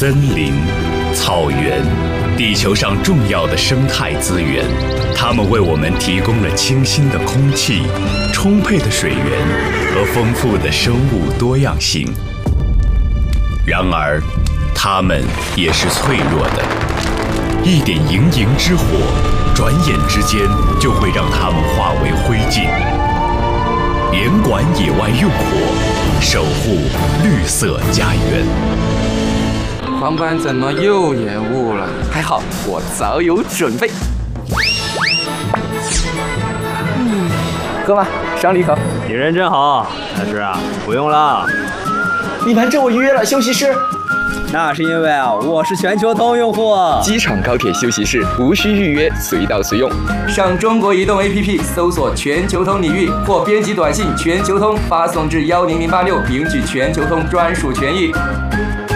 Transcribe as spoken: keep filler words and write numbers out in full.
森林、草原，地球上重要的生态资源，它们为我们提供了清新的空气、充沛的水源和丰富的生物多样性。然而，它们也是脆弱的，一点营营之火，转眼之间就会让它们化为灰烬。严管野外用火，守护绿色家园。 航班怎么又延误了？还好我早有准备。嗯，喝吧，赏你一口。 你人真好，但是啊，不用了。 你瞒着我预约了休息室。 那是因为啊，我是全球通用户。 机场高铁休息室无需预约，随到随用。上中国移动 A P P 搜索全球通领域，或编辑短信全球通发送至幺零零八六，领取全球通专属权益。